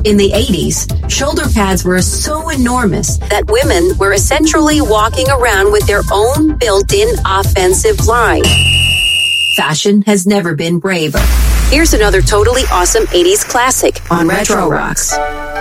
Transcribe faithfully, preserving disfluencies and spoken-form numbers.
In the eighties, shoulder pads were so enormous that women were essentially walking around with their own built-in offensive line. Fashion has never been braver. Here's another totally awesome eighties classic on Retro Rocks.